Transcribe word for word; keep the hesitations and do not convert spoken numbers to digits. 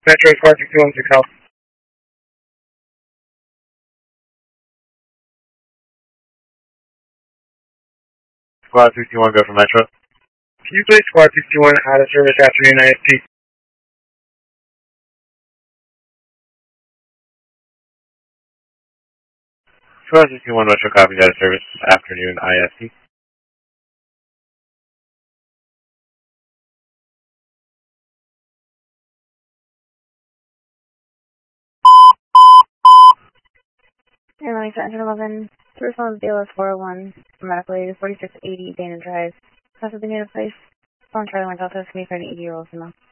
Metro Squad sixty-one six Health. Squad sixty-one, go for Metro. Can you place Squad sixty-one out of service afternoon I S P? Squad sixty-one, Metro, copy out of service afternoon I S T. Airline Center eleven, to respond to B L S four oh one, medical aid, forty-six eighty Dana Drive. Possibly need a place. Phone Charlie went out to me for an eighty year old female.